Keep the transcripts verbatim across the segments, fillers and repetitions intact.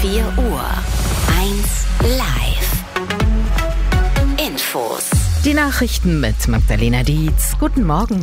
vier Uhr. eins live. Infos. Die Nachrichten mit Magdalena Dietz. Guten Morgen.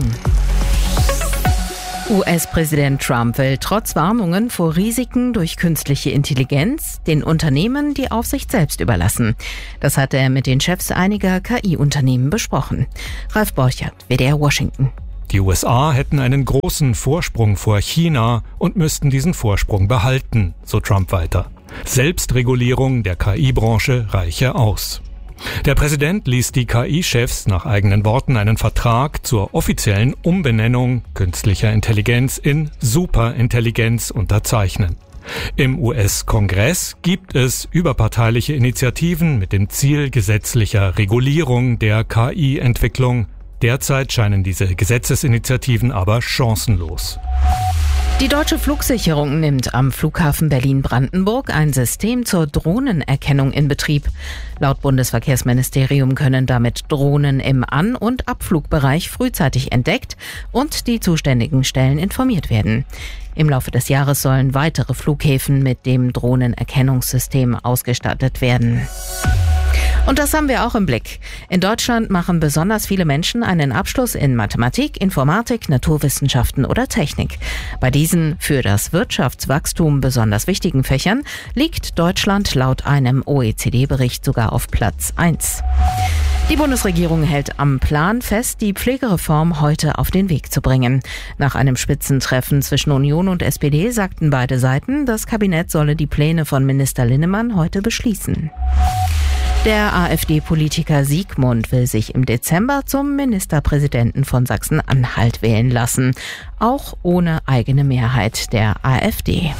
U S-Präsident Trump will trotz Warnungen vor Risiken durch künstliche Intelligenz den Unternehmen die Aufsicht selbst überlassen. Das hat er mit den Chefs einiger K I-Unternehmen besprochen. Ralf Borchert, W D R Washington. Die U S A hätten einen großen Vorsprung vor China und müssten diesen Vorsprung behalten, so Trump weiter. Selbstregulierung der K I-Branche reiche aus. Der Präsident ließ die K I-Chefs nach eigenen Worten einen Vertrag zur offiziellen Umbenennung künstlicher Intelligenz in Superintelligenz unterzeichnen. Im U S-Kongress gibt es überparteiliche Initiativen mit dem Ziel gesetzlicher Regulierung der K I-Entwicklung. Derzeit scheinen diese Gesetzesinitiativen aber chancenlos. Die Deutsche Flugsicherung nimmt am Flughafen Berlin-Brandenburg ein System zur Drohnenerkennung in Betrieb. Laut Bundesverkehrsministerium können damit Drohnen im An- und Abflugbereich frühzeitig entdeckt und die zuständigen Stellen informiert werden. Im Laufe des Jahres sollen weitere Flughäfen mit dem Drohnenerkennungssystem ausgestattet werden. Und das haben wir auch im Blick. In Deutschland machen besonders viele Menschen einen Abschluss in Mathematik, Informatik, Naturwissenschaften oder Technik. Bei diesen für das Wirtschaftswachstum besonders wichtigen Fächern liegt Deutschland laut einem O E C D-Bericht sogar auf Platz eins. Die Bundesregierung hält am Plan fest, die Pflegereform heute auf den Weg zu bringen. Nach einem Spitzentreffen zwischen Union und S P D sagten beide Seiten, das Kabinett solle die Pläne von Minister Linnemann heute beschließen. Der AfD-Politiker Siegmund will sich im Dezember zum Ministerpräsidenten von Sachsen-Anhalt wählen lassen, auch ohne eigene Mehrheit der AfD.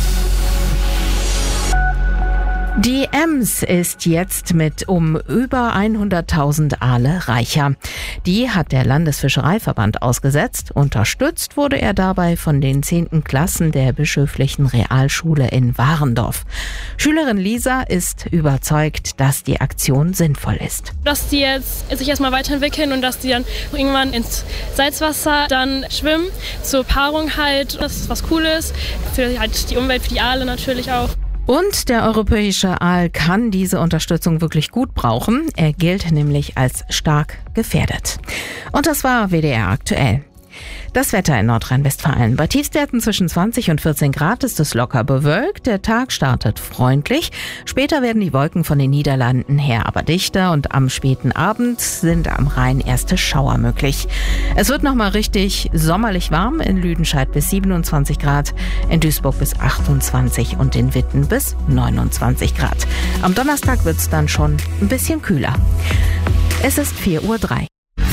Die Ems ist jetzt mit um über hunderttausend Aale reicher. Die hat der Landesfischereiverband ausgesetzt. Unterstützt wurde er dabei von den zehnten Klassen der bischöflichen Realschule in Warendorf. Schülerin Lisa ist überzeugt, dass die Aktion sinnvoll ist. Dass die jetzt sich erstmal weiterentwickeln und dass die dann irgendwann ins Salzwasser dann schwimmen, zur Paarung halt. Das ist was Cooles, für halt die Umwelt, für die Aale natürlich auch. Und der europäische Aal kann diese Unterstützung wirklich gut brauchen. Er gilt nämlich als stark gefährdet. Und das war W D R aktuell. Das Wetter in Nordrhein-Westfalen. Bei Tiefstwerten zwischen zwanzig und vierzehn Grad ist es locker bewölkt. Der Tag startet freundlich. Später werden die Wolken von den Niederlanden her aber dichter und am späten Abend sind am Rhein erste Schauer möglich. Es wird nochmal richtig sommerlich warm. In Lüdenscheid bis siebenundzwanzig Grad, in Duisburg bis achtundzwanzig und in Witten bis neunundzwanzig Grad. Am Donnerstag wird es dann schon ein bisschen kühler. Es ist vier Uhr drei.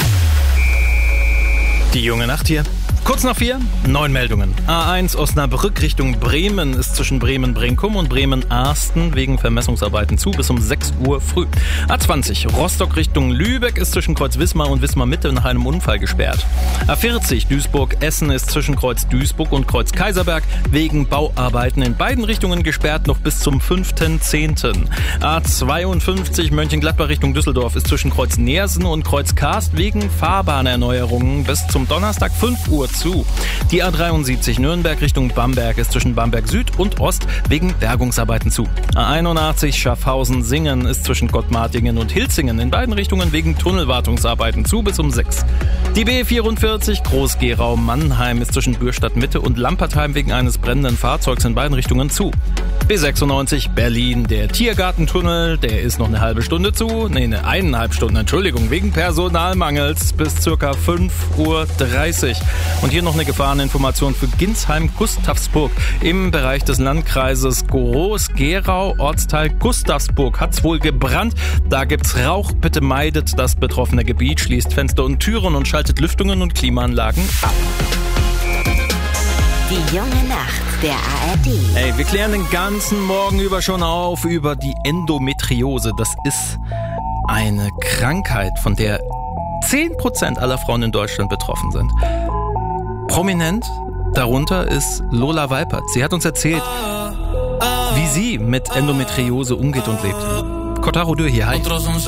Die junge Nacht hier. Kurz nach vier, neun Meldungen. A eins Osnabrück Richtung Bremen ist zwischen Bremen-Brinkum und Bremen-Arsten wegen Vermessungsarbeiten zu bis um sechs Uhr früh. A zwanzig Rostock Richtung Lübeck ist zwischen Kreuz Wismar und Wismar Mitte nach einem Unfall gesperrt. A vierzig Duisburg-Essen ist zwischen Kreuz Duisburg und Kreuz Kaiserberg wegen Bauarbeiten in beiden Richtungen gesperrt, noch bis zum fünften zehnten A zweiundfünfzig Mönchengladbach Richtung Düsseldorf ist zwischen Kreuz Neersen und Kreuz Karst wegen Fahrbahnerneuerungen bis zum Donnerstag fünf Uhr zu. Die A dreiundsiebzig Nürnberg Richtung Bamberg ist zwischen Bamberg Süd und Ost wegen Bergungsarbeiten zu. A einundachtzig Schaffhausen-Singen ist zwischen Gottmartingen und Hilzingen in beiden Richtungen wegen Tunnelwartungsarbeiten zu bis um sechs. Die B vierundvierzig Groß-Gerau-Mannheim ist zwischen Bürstadt-Mitte und Lampertheim wegen eines brennenden Fahrzeugs in beiden Richtungen zu. B sechsundneunzig Berlin, der Tiergartentunnel, der ist noch eine halbe Stunde zu. Nee, eine eineinhalb Stunden, Entschuldigung, wegen Personalmangels bis circa fünf Uhr dreißig. Und hier noch eine Gefahreninformation für Ginsheim-Gustavsburg. Im Bereich des Landkreises Groß-Gerau, Ortsteil Gustavsburg, hat's wohl gebrannt. Da gibt's Rauch. Bitte meidet das betroffene Gebiet, schließt Fenster und Türen und schaltet Lüftungen und Klimaanlagen ab. Die junge Nacht der A R D. Ey, wir klären den ganzen Morgen über schon auf über die Endometriose. Das ist eine Krankheit, von der zehn Prozent aller Frauen in Deutschland betroffen sind. Prominent darunter ist Lola Weipert. Sie hat uns erzählt, wie sie mit Endometriose umgeht und lebt. Kotaro Dürr hier, hi.